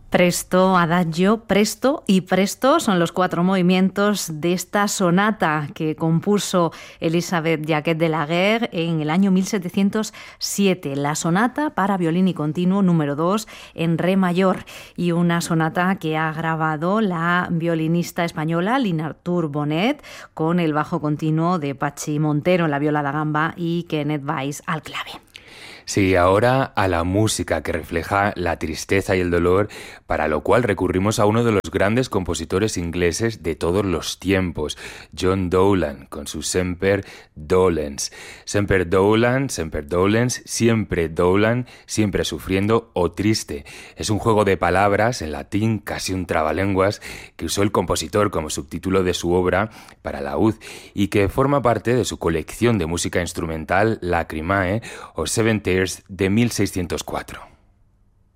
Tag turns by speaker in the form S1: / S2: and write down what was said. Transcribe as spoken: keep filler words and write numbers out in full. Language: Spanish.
S1: Presto, adagio, presto y presto son los cuatro movimientos de esta sonata que compuso Elisabeth Jacquet de la Guerre en el año mil setecientos siete. La sonata para violín y continuo número dos en re mayor, y una sonata que ha grabado la violinista española Lina Artur Bonet con el bajo continuo de Pachi Montero en la viola da gamba y Kenneth Weiss al clave.
S2: Sí, ahora a la música que refleja la tristeza y el dolor, para lo cual recurrimos a uno de los grandes compositores ingleses de todos los tiempos, John Dowland, con su Semper Dolens. Semper Dowland, Semper Dolens, siempre Dowland, siempre sufriendo o triste. Es un juego de palabras en latín, casi un trabalenguas, que usó el compositor como subtítulo de su obra para laúd y que forma parte de su colección de música instrumental Lacrimae o Seven Tears de mil seiscientos cuatro.